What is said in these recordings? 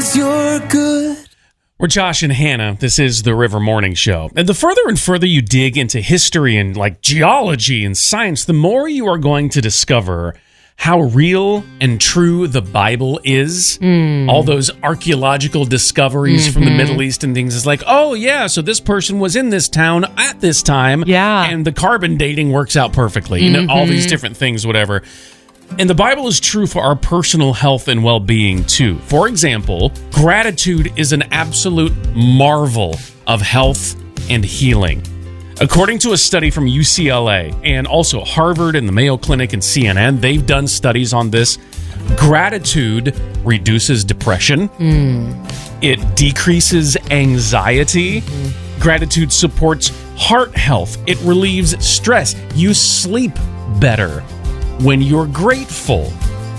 'cause you're good. We're Josh and Hannah. This is the River Morning Show. And the further and further you dig into history and like geology and science, the more you are going to discover how real and true the Bible is. All those archaeological discoveries from the Middle East and things. It's like, oh yeah, so this person was in this town at this time. Yeah. And the carbon dating works out perfectly. You know, all these different things, whatever. And the Bible is true for our personal health and well-being, too. For example, gratitude is an absolute marvel of health and healing. According to a study from UCLA and also Harvard and the Mayo Clinic and CNN, they've done studies on this. Gratitude reduces depression. It decreases anxiety. Gratitude supports heart health. It relieves stress. You sleep better when you're grateful.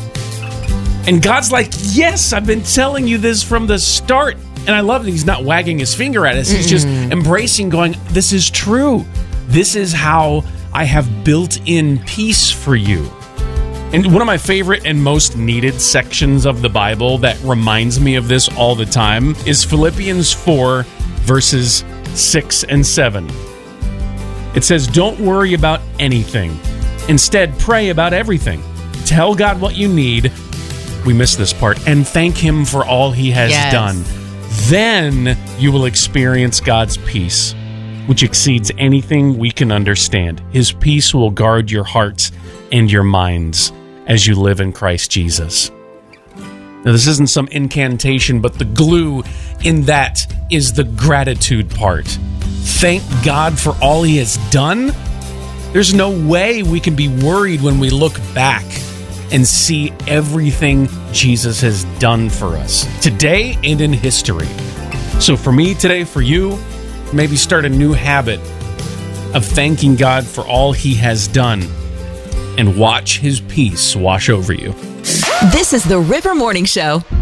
And God's like, yes, I've been telling you this from the start. And I love that he's not wagging his finger at us. He's just embracing, going, this is true. This is how I have built in peace for you. And one of my favorite and most needed sections of the Bible that reminds me of this all the time is Philippians 4, verses 6 and 7. It says, don't worry about anything. Instead, pray about everything. Tell God what you need. We missed this part. And thank him for all he has done. Then you will experience God's peace, which exceeds anything we can understand. His peace will guard your hearts and your minds as you live in Christ Jesus. Now, this isn't some incantation, but the glue in that is the gratitude part. Thank God for all he has done. There's no way we can be worried when we look back and see everything Jesus has done for us today and in history. So for me today, for you, maybe start a new habit of thanking God for all he has done and watch his peace wash over you. This is the River Morning Show.